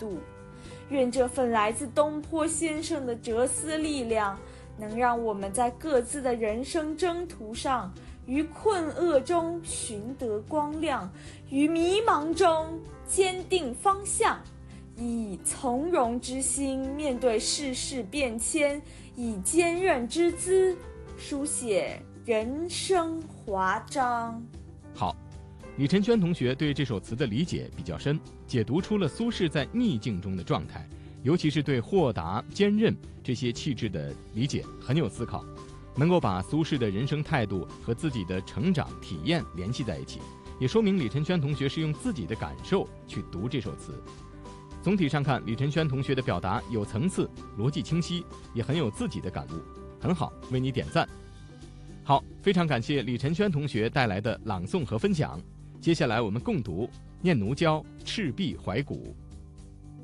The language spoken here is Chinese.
度。愿这份来自东坡先生的哲思力量，能让我们在各自的人生征途上，于困厄中寻得光亮，于迷茫中坚定方向，以从容之心面对世事变迁，以坚韧之姿书写人生华章。 好，李晨轩同学对这首词的理解比较深，解读出了苏轼在逆境中的状态，尤其是对豁达、坚韧这些气质的理解很有思考，能够把苏轼的人生态度和自己的成长体验联系在一起，也说明李晨轩同学是用自己的感受去读这首词。总体上看，李晨轩同学的表达有层次，逻辑清晰，也很有自己的感悟，很好，为你点赞。好，非常感谢李晨轩同学带来的朗诵和分享。接下来我们共读《念奴娇·赤壁怀古》。